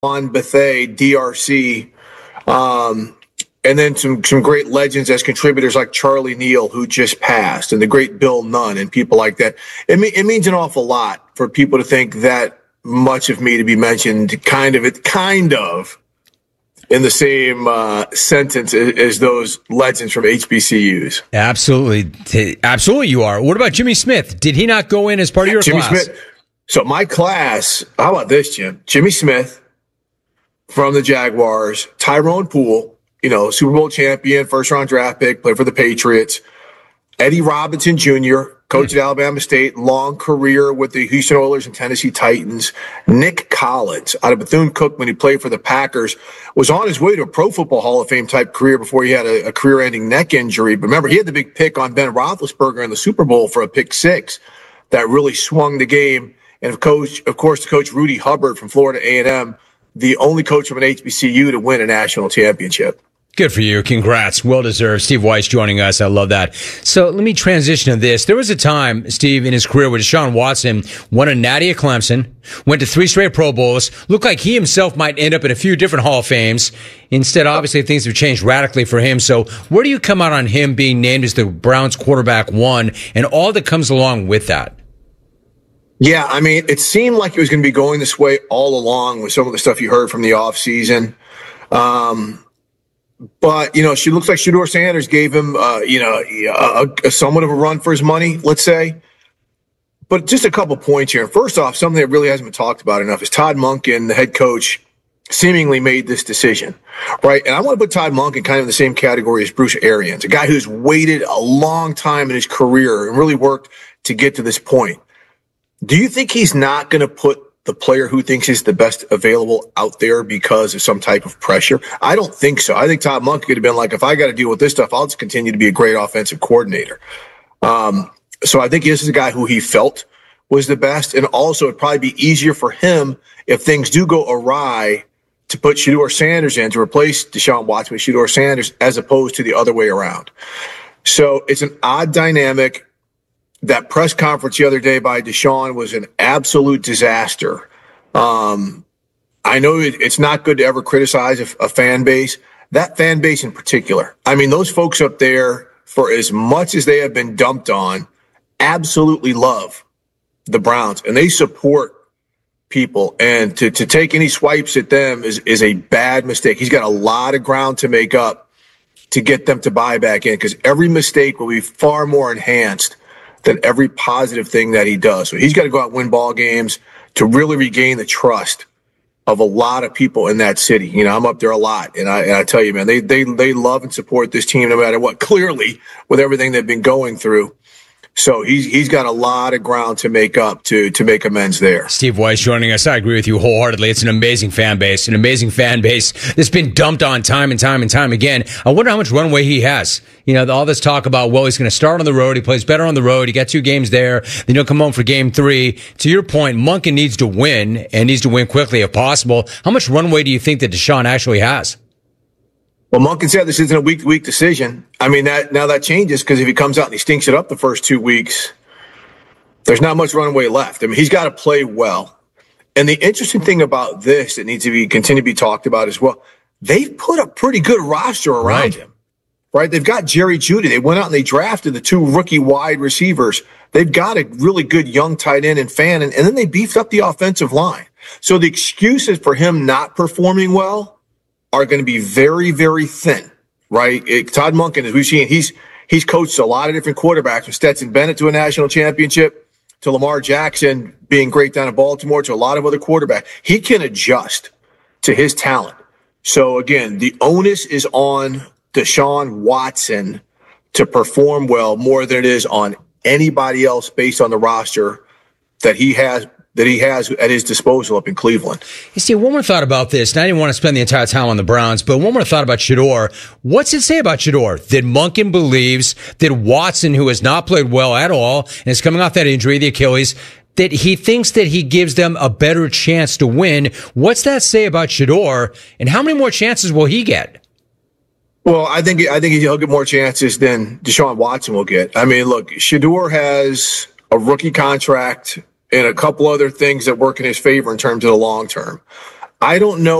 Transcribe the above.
Bethea, DRC, and then some great legends as contributors like Charlie Neal, who just passed, and the great Bill Nunn and people like that. It means an awful lot for people to think that much of me to be mentioned kind of in the same sentence as those legends from HBCUs. Absolutely you are. What about Jimmy Smith? Did he not go in as part of your class? Smith. So my class, how about this, Jim? Jimmy Smith from the Jaguars, Tyrone Poole, Super Bowl champion, first-round draft pick, played for the Patriots. Eddie Robinson Jr., coach at Alabama State, long career with the Houston Oilers and Tennessee Titans. Nick Collins out of Bethune-Cookman, he played for the Packers, was on his way to a Pro Football Hall of Fame type career before he had a career-ending neck injury. But remember, he had the big pick on Ben Roethlisberger in the Super Bowl for a pick six that really swung the game. And of course, the coach Rudy Hubbard from Florida A&M, the only coach from an HBCU to win a national championship. Good for you. Congrats. Well deserved. Steve Weiss joining us. I love that. So let me transition to this. There was a time, Steve, in his career where Deshaun Watson won a natty at Clemson, went to 3 straight Pro Bowls, looked like he himself might end up in a few different Hall of Fames. Instead, obviously, things have changed radically for him. So where do you come out on him being named as the Browns quarterback 1 and all that comes along with that? Yeah, I mean, it seemed like it was going to be going this way all along with some of the stuff you heard from the offseason. But, she looks like Shedeur Sanders gave him, a somewhat of a run for his money, let's say. But just a couple points here. First off, something that really hasn't been talked about enough is Todd Monken, the head coach, seemingly made this decision, right? And I want to put Todd Monken kind of in the same category as Bruce Arians, a guy who's waited a long time in his career and really worked to get to this point. Do you think he's not going to put the player who thinks he's the best available out there because of some type of pressure? I don't think so. I think Todd Monken could have been like, if I got to deal with this stuff, I'll just continue to be a great offensive coordinator. So I think this is a guy who he felt was the best. And also it'd probably be easier for him if things do go awry to put Shedeur Sanders in to replace Deshaun Watson with Shedeur Sanders as opposed to the other way around. So it's an odd dynamic. That press conference the other day by Deshaun was an absolute disaster. I know it's not good to ever criticize a fan base. That fan base in particular. I mean, those folks up there, for as much as they have been dumped on, absolutely love the Browns, and they support people. And to take any swipes at them is a bad mistake. He's got a lot of ground to make up to get them to buy back in, because every mistake will be far more enhanced than every positive thing that he does. So he's got to go out and win ball games to really regain the trust of a lot of people in that city. I'm up there a lot, and I tell you, man, they love and support this team no matter what, clearly, with everything they've been going through. So he's got a lot of ground to make up to make amends there. Steve Weiss joining us. I agree with you wholeheartedly. It's an amazing fan base that's been dumped on time and time and time again. I wonder how much runway he has. All this talk about, well, he's going to start on the road. He plays better on the road. He got 2 games there. Then he'll come home for game 3. To your point, Monken needs to win and needs to win quickly if possible. How much runway do you think that Deshaun actually has? Well, Monken said this isn't a week-to-week decision. I mean, that changes, because if he comes out and he stinks it up the first 2 weeks, there's not much runway left. I mean, he's got to play well. And the interesting thing about this that needs to continue to be talked about as well, they've put a pretty good roster around him, right? They've got Jerry Jeudy. They went out and they drafted the 2 rookie wide receivers. They've got a really good young tight end and Fannin, and then they beefed up the offensive line. So the excuses for him not performing well are going to be very, very thin, right? Todd Monken, as we've seen, he's coached a lot of different quarterbacks, from Stetson Bennett to a national championship, to Lamar Jackson being great down in Baltimore, to a lot of other quarterbacks. He can adjust to his talent. So again, the onus is on Deshaun Watson to perform well more than it is on anybody else based on the roster that he has at his disposal up in Cleveland. You see, one more thought about this, and I didn't want to spend the entire time on the Browns, but one more thought about Shedeur. What's it say about Shedeur? That Monken believes that Watson, who has not played well at all, and is coming off that injury, the Achilles, that he thinks that he gives them a better chance to win. What's that say about Shedeur, and how many more chances will he get? Well, I think he'll get more chances than Deshaun Watson will get. I mean, look, Shedeur has a rookie contract and a couple other things that work in his favor in terms of the long term. I don't know